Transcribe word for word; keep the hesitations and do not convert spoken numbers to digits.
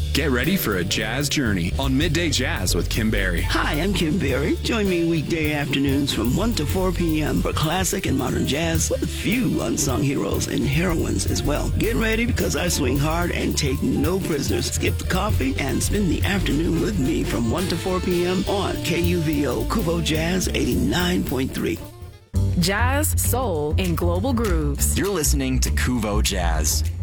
Get ready for a jazz journey on Midday Jazz with Kim Berry. Hi, I'm Kim Berry. Join me weekday afternoons from one to four p.m. for classic and modern jazz with a few unsung heroes and heroines as well. Get ready because I swing hard and take no prisoners. Skip the coffee and spend the afternoon with me from one to four p.m. on K U V O Kuvo Jazz eighty-nine point three. Jazz, soul, and global grooves. You're listening to Kuvo Jazz.